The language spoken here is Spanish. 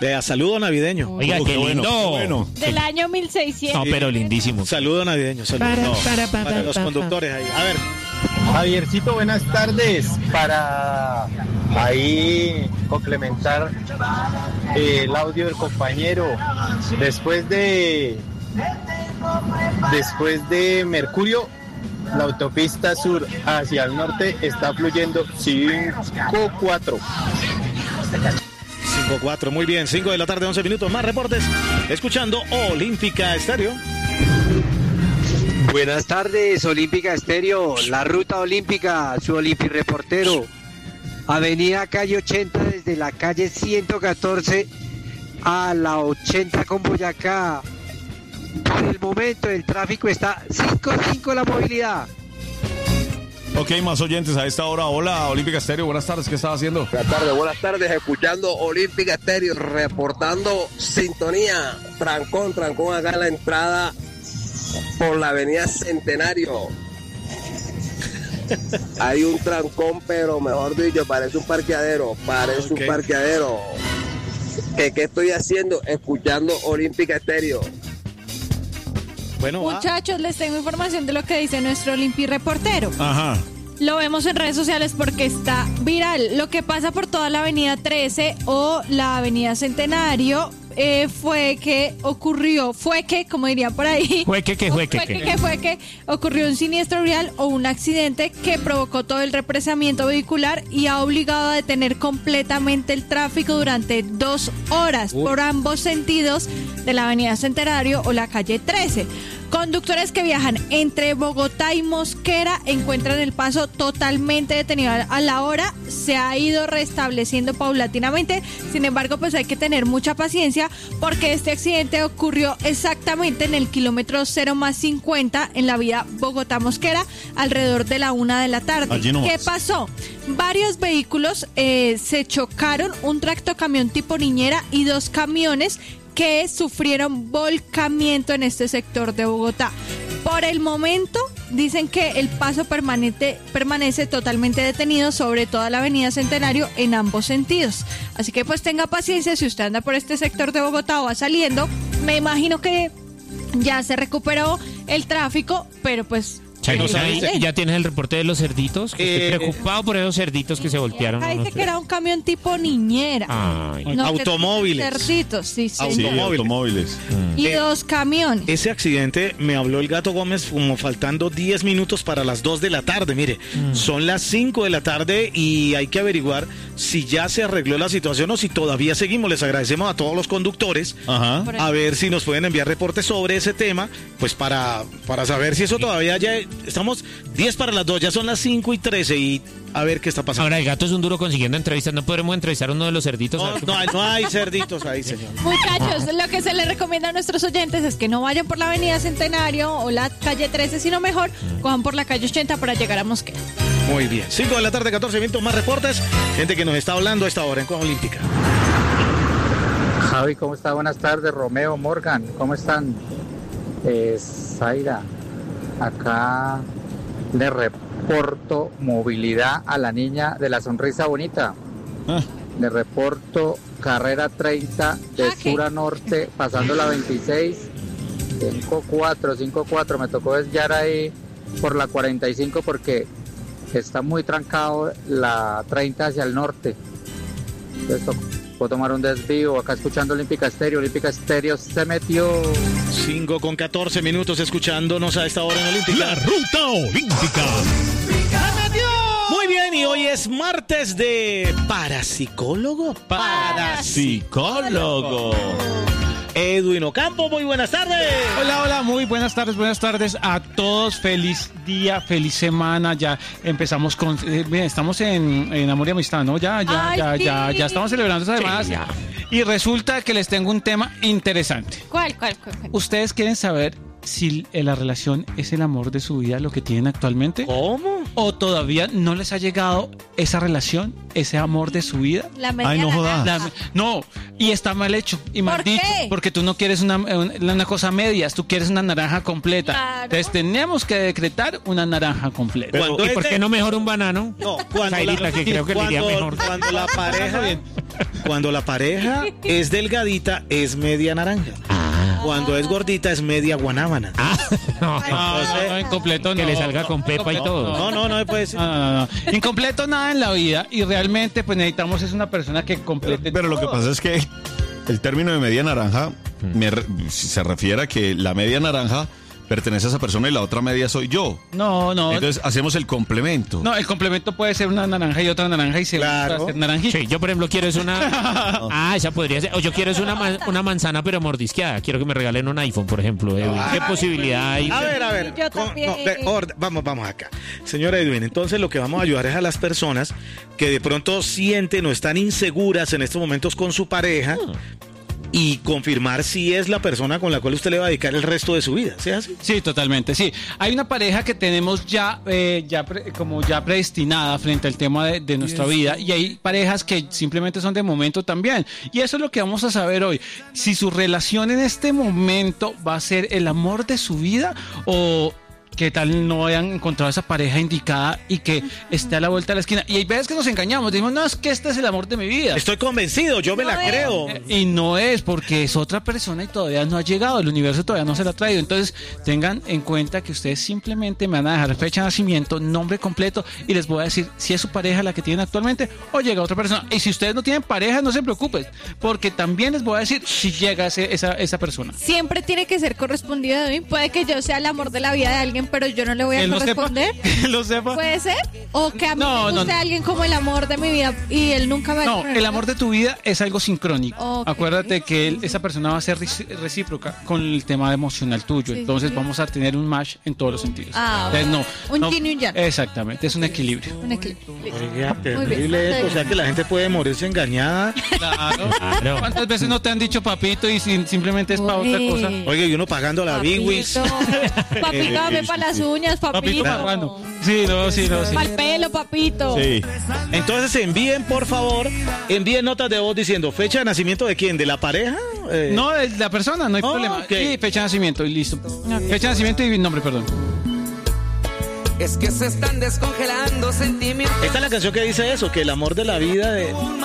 Vea, saludo navideño. Oiga, qué lindo. Bueno. Del año 1600. No, pero lindísimo. Saludo navideño. Saludo. Para los conductores ahí. A ver. Javiercito, buenas tardes. Para ahí complementar el audio del compañero. Después de Mercurio, la autopista sur hacia el norte está fluyendo 5-4. 5-4, muy bien. 5 de la tarde, 11 minutos. Más reportes. Escuchando Olímpica Estéreo. Buenas tardes, Olímpica Estéreo, la ruta olímpica, su Olimpireportero. Avenida Calle 80 desde la calle 114 a la 80 con Boyacá. Por el momento el tráfico está 5-5 la movilidad. Ok, más oyentes a esta hora. Hola, Olímpica Estéreo, buenas tardes, ¿qué estás haciendo? Buenas tardes, escuchando Olímpica Estéreo, reportando sintonía. Trancón acá en la entrada por la avenida Centenario. Hay un trancón, pero mejor dicho, parece un parqueadero. ¿Qué estoy haciendo? Escuchando Olímpica Estéreo. Bueno, Muchachos, les tengo información de lo que dice nuestro Olimpireportero. Ajá. Lo vemos en redes sociales porque está viral. Lo que pasa por toda la avenida 13 o la avenida Centenario fue que como diría por ahí, ocurrió un siniestro vial o un accidente que provocó todo el represamiento vehicular y ha obligado a detener completamente el tráfico durante 2 horas por ambos sentidos de la avenida Centenario o la calle 13. Conductores que viajan entre Bogotá y Mosquera encuentran el paso totalmente detenido a la hora. Se ha ido restableciendo paulatinamente. Sin embargo, pues hay que tener mucha paciencia porque este accidente ocurrió exactamente en el kilómetro 0+50 en la vía Bogotá-Mosquera alrededor de la 1 de la tarde. ¿Qué pasó? Varios vehículos se chocaron, un tractocamión tipo niñera y 2 camiones que sufrieron volcamiento en este sector de Bogotá. Por el momento, dicen que el paso permanece totalmente detenido sobre toda la avenida Centenario en ambos sentidos. Así que pues tenga paciencia si usted anda por este sector de Bogotá o va saliendo. Me imagino que ya se recuperó el tráfico, pero pues... ¿Ya tienes el reporte de los cerditos? Que estoy preocupado por esos cerditos que se voltearon. Acá dice que era un camión tipo niñera. No, automóviles. Cerditos, sí. Automóviles. Y 2 camiones. Ese accidente me habló el Gato Gómez como faltando 10 minutos para las 2 de la tarde. Mire, son las 5 de la tarde y hay que averiguar si ya se arregló la situación o si todavía seguimos. Les agradecemos a todos los conductores. Ajá. A ver si nos pueden enviar reportes sobre ese tema, pues para saber si eso todavía ya... Estamos 10 para las 2, ya son las 5:13 y a ver qué está pasando. Ahora, el Gato es un duro consiguiendo entrevistas. ¿No podremos entrevistar a uno de los cerditos? No hay cerditos ahí, señor. Muchachos, lo que se les recomienda a nuestros oyentes es que no vayan por la avenida Centenario o la calle 13, sino mejor cojan por la calle 80 para llegar a Mosquera. Muy bien. 5 de la tarde, 14 minutos, más reportes. Gente que nos está hablando a esta hora en Cueva Olímpica. Javi, ¿cómo está? Buenas tardes. Romeo, Morgan, ¿cómo están? Zaira, acá le reporto movilidad a la niña de la sonrisa bonita. Le reporto carrera 30 de sur a norte, pasando la 26, 5-4, me tocó desviar ahí por la 45 porque está muy trancado la 30 hacia el norte. Entonces tocó tomar un desvío, acá escuchando Olímpica Estéreo se metió. 5:14 minutos escuchándonos a esta hora en Olímpica. La ruta olímpica. ¡Se metió! Muy bien, y hoy es martes de Parapsicólogo. Edwin Ocampo, muy buenas tardes. Hola, muy buenas tardes a todos. Feliz día, feliz semana. Ya empezamos con, estamos en Amor y Amistad, ¿no? Ya estamos celebrando esa semana. Sí, y resulta que les tengo un tema interesante. ¿Cuál? ¿Ustedes quieren saber si la relación es el amor de su vida, lo que tienen actualmente? ¿Cómo? o todavía no les ha llegado esa relación, ese amor de su vida. La media Ay, no jodas. naranja. No, y está mal hecho y mal ¿Por dicho, qué? porque tú no quieres una cosa a medias, tú quieres una naranja completa. Claro. Entonces tenemos que decretar una naranja completa. Cuando ¿Y es por de- qué no mejor un banano? No, cuando Sailita, que creo que le iría mejor. Cuando la pareja es delgadita, es media naranja. Cuando es gordita, es media guanábana. No, No, incompleto que no. le salga con pepa y todo. No puede ser. No. Incompleto nada en la vida y realmente pues necesitamos es una persona que complete. Pero lo que pasa es que el término de media naranja se refiere a que la media naranja pertenece a esa persona y la otra media soy yo. No. Entonces hacemos el complemento. No, el complemento puede ser una naranja y otra naranja y se Claro. va a hacer naranjita. Sí, yo por ejemplo quiero es una... esa podría ser. O yo quiero es una manzana pero mordisqueada. Quiero que me regalen un iPhone, por ejemplo. ¿Qué posibilidad hay? A ver. Yo también. Vamos acá. Señora Edwin, entonces lo que vamos a ayudar es a las personas que de pronto sienten o están inseguras en estos momentos con su pareja y confirmar si es la persona con la cual usted le va a dedicar el resto de su vida. ¿Sí es así? Sí, totalmente, sí. Hay una pareja que tenemos ya predestinada frente al tema de nuestra vida y hay parejas que simplemente son de momento también. Y eso es lo que vamos a saber hoy. Si su relación en este momento va a ser el amor de su vida o que tal no hayan encontrado esa pareja indicada y que esté a la vuelta de la esquina. Y hay veces que nos engañamos, decimos, no, es que este es el amor de mi vida. Estoy convencido, yo me la creo. Y no es, porque es otra persona y todavía no ha llegado, el universo todavía no se la ha traído. Entonces, tengan en cuenta que ustedes simplemente me van a dejar fecha de nacimiento, nombre completo, y les voy a decir si es su pareja la que tienen actualmente o llega otra persona. Y si ustedes no tienen pareja, no se preocupen, porque también les voy a decir si llega esa persona. Siempre tiene que ser correspondido de mí. Puede que yo sea el amor de la vida de alguien, pero yo no le voy a Que él lo sepa, corresponder. que él lo sepa. ¿Puede ser? O que a mí No, me guste no. alguien como el amor de mi vida y él nunca me No, el amor de tu vida es algo sincrónico. Ok. Acuérdate que esa persona va a ser recíproca con el tema emocional tuyo. Sí, Entonces sí. vamos a tener un match en todos los sentidos. Ah, Entonces, un yin y un yang. Exactamente, es un equilibrio. Un equilibrio. Listo. Oiga, Muy bien. terrible esto, o sea que la gente puede morirse engañada. Claro. ¿Cuántas veces no te han dicho papito y simplemente es para otra Uy. cosa? Oiga, y uno pagando la Bigwis. Papito, dame para las uñas, Papito papito. marrano. Sí, no. Para el pelo, papito. Sí. Entonces envíen, por favor, envíen notas de voz diciendo fecha de nacimiento de quién, de la pareja. No, es la persona, no hay Oh, problema. ok. Sí, fecha de nacimiento y listo. Fecha de nacimiento y nombre, perdón. Es que se están descongelando sentimientos. Esta es la canción que dice eso, que el amor de la vida de...